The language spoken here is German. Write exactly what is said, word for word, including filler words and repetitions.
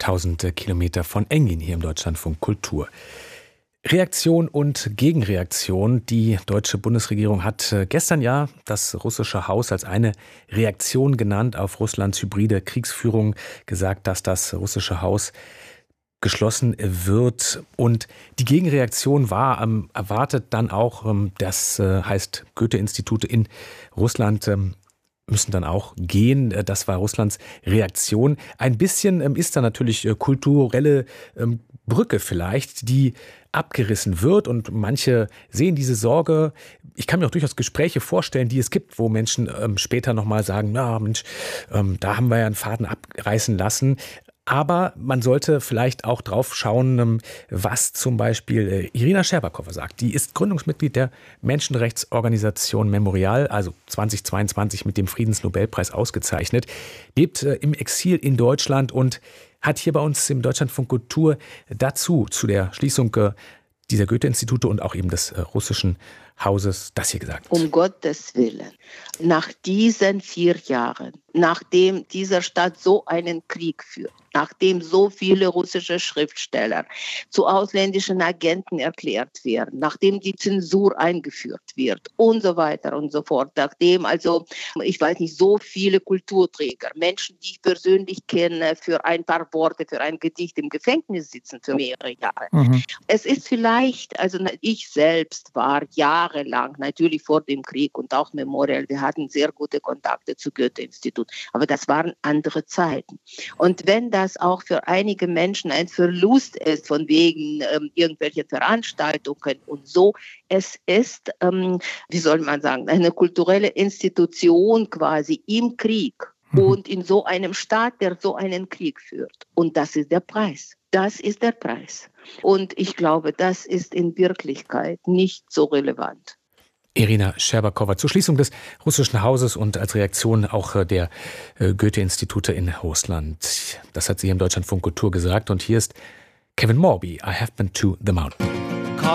tausend Kilometer von Engin hier im Deutschlandfunk Kultur. Reaktion und Gegenreaktion. Die deutsche Bundesregierung hat gestern ja das russische Haus als eine Reaktion genannt auf Russlands hybride Kriegsführung, gesagt, dass das russische Haus geschlossen wird. Und die Gegenreaktion war ähm, erwartet dann auch, ähm, das äh, heißt Goethe-Institute in Russland ähm, müssen dann auch gehen. Das war Russlands Reaktion. Ein bisschen ähm, ist da natürlich äh, kulturelle ähm, Brücke vielleicht, die abgerissen wird, und manche sehen diese Sorge. Ich kann mir auch durchaus Gespräche vorstellen, die es gibt, wo Menschen ähm, später nochmal sagen, na Mensch, ähm, da haben wir ja einen Faden abreißen lassen. Aber man sollte vielleicht auch drauf schauen, was zum Beispiel Irina Scherbakowa sagt. Die ist Gründungsmitglied der Menschenrechtsorganisation Memorial, also zweitausendzweiundzwanzig mit dem Friedensnobelpreis ausgezeichnet, lebt im Exil in Deutschland und hat hier bei uns im Deutschlandfunk Kultur dazu, zu der Schließung dieser Goethe-Institute und auch eben des russischen Hauses, das hier gesagt. Um Gottes Willen, nach diesen vier Jahren, nachdem dieser Staat so einen Krieg führt, nachdem so viele russische Schriftsteller zu ausländischen Agenten erklärt werden, nachdem die Zensur eingeführt wird und so weiter und so fort, nachdem also, ich weiß nicht, so viele Kulturträger, Menschen, die ich persönlich kenne, für ein paar Worte, für ein Gedicht im Gefängnis sitzen für mehrere Jahre. Mhm. Es ist vielleicht, also ich selbst war jahrelang, natürlich vor dem Krieg und auch Memorial, wir hatten sehr gute Kontakte zu Goethe-Institut, aber das waren andere Zeiten. Und wenn das auch für einige Menschen ein Verlust ist, von wegen ähm, irgendwelche Veranstaltungen und so. Es ist, ähm, wie soll man sagen, eine kulturelle Institution quasi im Krieg mhm. und in so einem Staat, der so einen Krieg führt. Und das ist der Preis. Das ist der Preis. Und ich glaube, das ist in Wirklichkeit nicht so relevant. Irina Scherbakowa zur Schließung des russischen Hauses und als Reaktion auch der Goethe-Institute in Russland. Das hat sie im Deutschlandfunk Kultur gesagt. Und hier ist Kevin Morby, I Have Been to the Mountain.